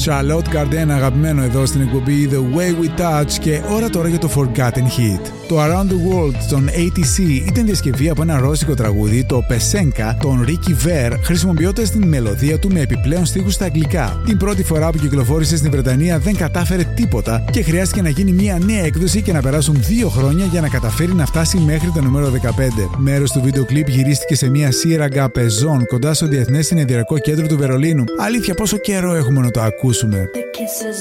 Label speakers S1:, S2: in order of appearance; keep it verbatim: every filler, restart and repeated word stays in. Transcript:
S1: Charlotte Gardin, αγαπημένο εδώ στην εκπομπή The Way We Touch, και ώρα τώρα για το Forgotten Hit. Το Around the World των έι τι σι ήταν διασκευή από ένα ρώσικο τραγούδι, το Pesenka, των Ricky Ver, χρησιμοποιώντας την μελωδία του με επιπλέον στίχους στα αγγλικά. Την πρώτη φορά που κυκλοφόρησε στην Βρετανία δεν κατάφερε τίποτα και χρειάστηκε να γίνει μια νέα έκδοση και να περάσουν δύο χρόνια για να καταφέρει να φτάσει μέχρι το νούμερο δεκαπέντε. Μέρος του βίντεο κλιπ γυρίστηκε σε μια σύραγγα πεζών κοντά στο Διεθνές Συνεδριακό Κέντρο του Βερολίνου. Αλήθεια, πόσο καιρό έχουμε να το ακούσουμε.